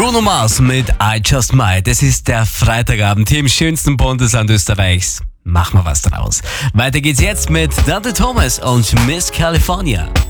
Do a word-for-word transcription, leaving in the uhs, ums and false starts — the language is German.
Bruno Mars mit I Just Might. Es ist der Freitagabend hier im schönsten Bundesland Österreichs. Mach mal was draus. Weiter geht's jetzt mit Dante Thomas und Miss California.